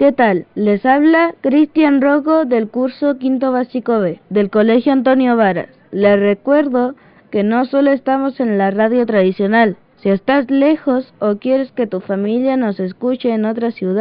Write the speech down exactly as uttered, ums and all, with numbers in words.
¿Qué tal? Les habla Cristian Rocco del curso Quinto Básico B, del Colegio Antonio Varas. Les recuerdo que no solo estamos en la radio tradicional. Si estás lejos o quieres que tu familia nos escuche en otra ciudad,